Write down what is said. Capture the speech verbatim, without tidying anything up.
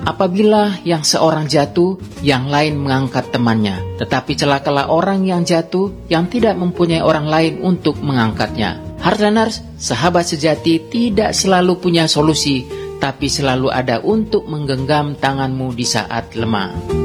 Apabila yang seorang jatuh, yang lain mengangkat temannya. Tetapi celakalah orang yang jatuh, yang tidak mempunyai orang lain untuk mengangkatnya. Heartlanders, sahabat sejati tidak selalu punya solusi, tapi selalu ada untuk menggenggam tanganmu di saat lemah.